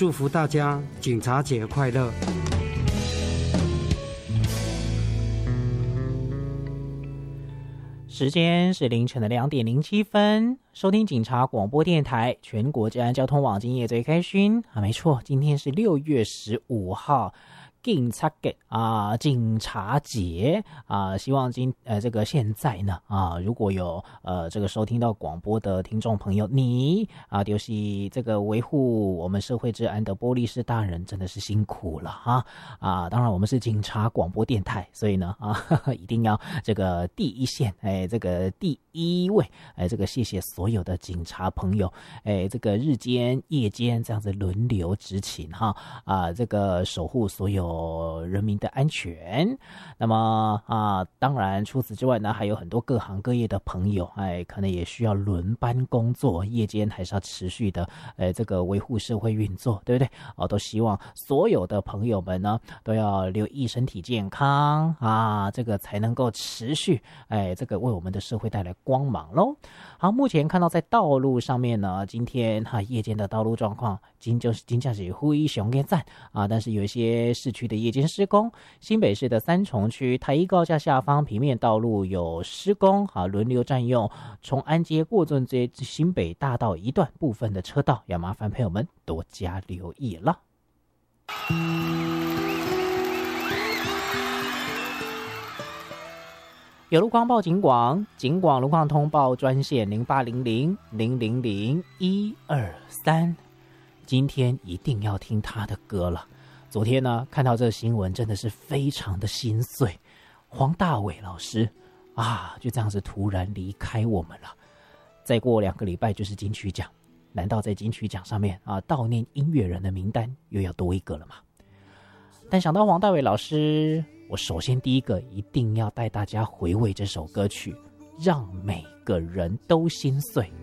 祝福大家警察节快乐。 时间是凌晨的2:07，收听警察广播电台全国治安交通网，今夜最开心啊！没错，今天是6月15号。警察节啊，希望这个现在呢如果有这个收听到广播的听众朋友，你就是这个维护我们社会治安的玻璃市大人，真的是辛苦了当然我们是警察广播电台，所以呢一定要这个第一线这个第一位这个谢谢所有的警察朋友这个日间夜间这样子轮流执勤这个守护所有人民的安全。那么当然除此之外呢，还有很多各行各业的朋友可能也需要轮班工作，夜间还是要持续的这个维护社会运作，对不对都希望所有的朋友们呢都要留意身体健康这个才能够持续这个为我们的社会带来光芒咯。好，目前看到在道路上面呢，今天夜间的道路状况真正是非常的赞但是有一些市区的夜间施工，新北市的三重区台一高架下方平面道路有施工轮流占用崇安街、过圳街、新北大道一段部分的车道，要麻烦朋友们多加留意了。有路况报警广路况通报专线0800000123，今天一定要听他的歌了。昨天呢，看到这个新闻真的是非常的心碎，黄大炜老师就这样子突然离开我们了。再过2个礼拜就是金曲奖，难道在金曲奖上面悼念音乐人的名单又要多一个了吗？但想到黄大炜老师，我首先第一个一定要带大家回味这首歌曲，让每个人都心碎。